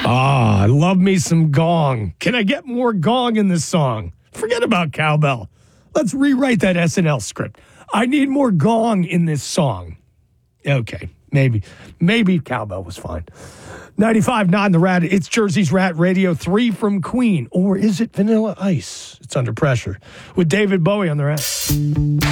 I love me some gong. Can I get more gong in this song? Forget about cowbell. Let's rewrite that SNL script. I need more gong in this song. Okay, maybe cowbell was fine. 95.9 The Rat. It's Jersey's Rat Radio. 3 from Queen. Or is it Vanilla Ice? It's Under Pressure with David Bowie on The Rat.